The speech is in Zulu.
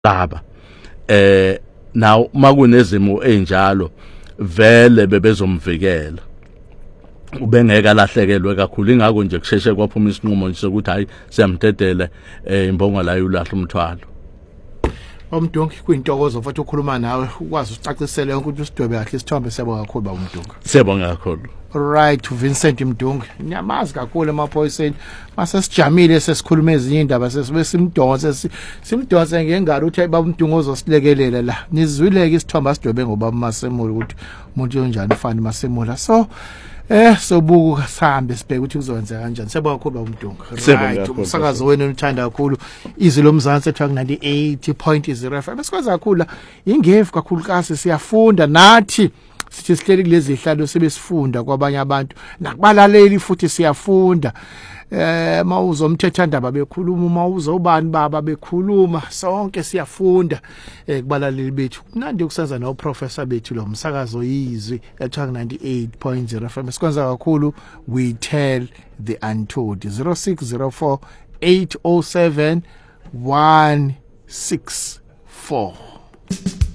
laba now makunezimo enjalo vele bebezomvikela ubengeke alahlekelwe kakhulu ingakho nje kusheshe kwaphuma isinqumo nje sokuthi hayi siyamdedela imbonga la yolahla umthwalo. Umdungu kuyintokozo futhi ukhuluma nawe ukwazi ucacisele ukuthi usidwebe kahle isithombe. Siyabonga kakhulu ba Umdungu. Siyabonga kakhulu. Right, Vincent Mdungu. Nyamazi kakhulu emaphoyiseni mase sijamile sesikhuluma ezinye indaba sesibe simdonse ngengalo uthi baba Mdungu ozosilekelela la. Nizwileke isithombe asidwebe ngoba Masemula ukuthi umuntu onjani ufana Masemula. So sobuka sihambe sibheke ukuthi kuzowenza kanjani. Siyabonga kakhulu ba Umdungu. Right, umsakazo wenu uthanda kakhulu izwi lomzansi ethu 98.0 FM. Sikwazi kakhulu ingevu kakhulu kasi siyafunda nathi sithi sihleli kulezi zihlalo sebesifunda kwabanye abantu nakubalaleli futhi siyafunda. Mawuzo umthethandaba bekhuluma mawuzo ubani baba bekhuluma sonke siyafunda kubalaleli bethu. Mnandi ukusenza no professor bethu lo msakazo izwi ethu 98.0 FM. Sikwenza kakhulu we tell the untold. 0604 807 164